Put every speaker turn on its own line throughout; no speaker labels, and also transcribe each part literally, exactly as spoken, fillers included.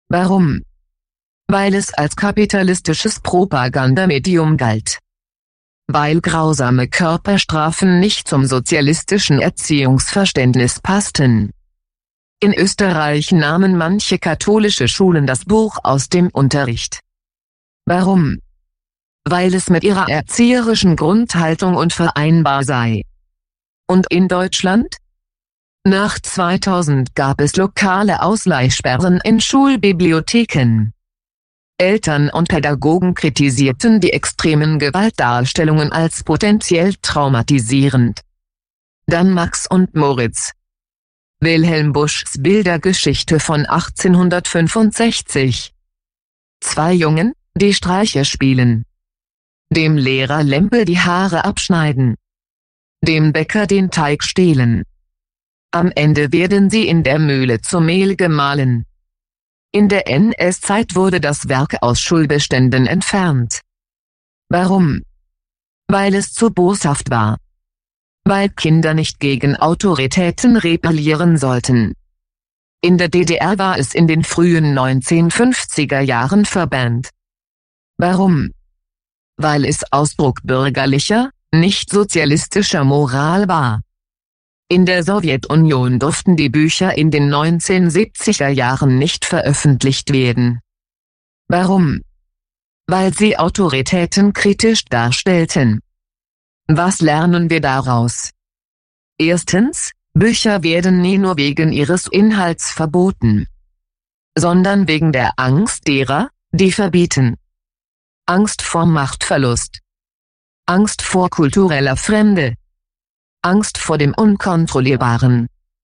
Warum? Weil es als kapitalistisches Propagandamedium galt. Weil grausame Körperstrafen nicht zum sozialistischen Erziehungsverständnis passten. In Österreich nahmen manche katholische Schulen das Buch aus dem Unterricht. Warum? Weil es mit ihrer erzieherischen Grundhaltung unvereinbar sei. Und in Deutschland? Nach zweitausend gab es lokale Ausleihsperren in Schulbibliotheken. Eltern und Pädagogen kritisierten die extremen Gewaltdarstellungen als potenziell traumatisierend. Dann Max und Moritz. Wilhelm Buschs Bildergeschichte von achtzehnhundertfünfundsechzig. Zwei Jungen, die Streiche spielen. Dem Lehrer Lempel die Haare abschneiden. Dem Bäcker den Teig stehlen. Am Ende werden sie in der Mühle zu Mehl gemahlen. In der N S-Zeit wurde das Werk aus Schulbeständen entfernt. Warum? Weil es zu boshaft war. Weil Kinder nicht gegen Autoritäten rebellieren sollten. In der D D R war es in den frühen neunzehnhundertfünfziger Jahren verbannt. Warum? Weil es Ausdruck bürgerlicher, nicht sozialistischer Moral war. In der Sowjetunion durften die Bücher in den neunzehnhundertsiebziger Jahren nicht veröffentlicht werden. Warum? Weil sie Autoritäten kritisch darstellten. Was lernen wir daraus? Erstens, Bücher werden nie nur wegen ihres Inhalts verboten, sondern wegen der Angst derer, die verbieten. Angst vor Machtverlust. Angst vor kultureller Fremde. Angst vor dem Unkontrollierbaren.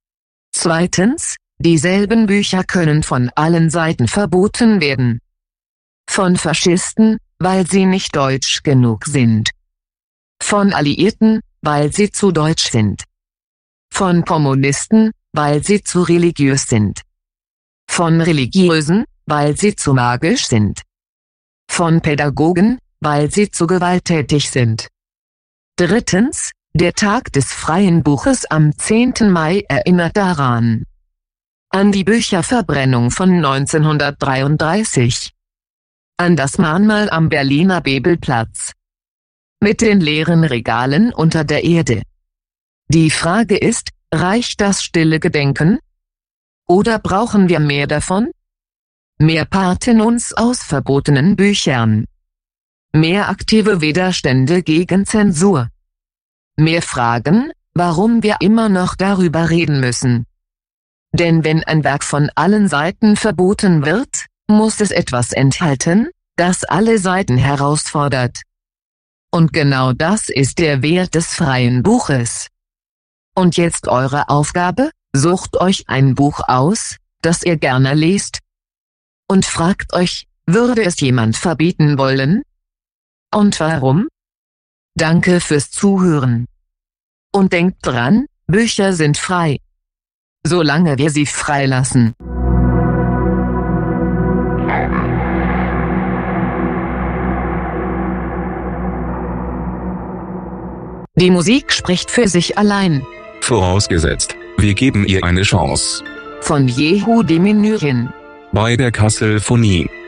Zweitens, dieselben Bücher können von allen Seiten verboten werden. Von Faschisten, weil sie nicht deutsch genug sind. Von Alliierten, weil sie zu deutsch sind. Von Kommunisten, weil sie zu religiös sind. Von Religiösen, weil sie zu magisch sind. Von Pädagogen, weil sie zu gewalttätig sind. Drittens, der Tag des freien Buches am zehnten Mai erinnert daran. An die Bücherverbrennung von neunzehnhundertdreiunddreißig. An das Mahnmal am Berliner Bebelplatz. Mit den leeren Regalen unter der Erde. Die Frage ist, reicht das stille Gedenken? Oder brauchen wir mehr davon? Mehr Partenons aus verbotenen Büchern. Mehr aktive Widerstände gegen Zensur. Mehr Fragen, warum wir immer noch darüber reden müssen. Denn wenn ein Werk von allen Seiten verboten wird, muss es etwas enthalten, das alle Seiten herausfordert. Und genau das ist der Wert des freien Buches. Und jetzt eure Aufgabe, sucht euch ein Buch aus, das ihr gerne lest. Und fragt euch, würde es jemand verbieten wollen? Und warum? Danke fürs Zuhören. Und denkt dran, Bücher sind frei. Solange wir sie freilassen. Die Musik spricht für sich allein.
Vorausgesetzt, wir geben ihr eine Chance.
Von Yehudi Menuhin.
Bei der Kasselphonie.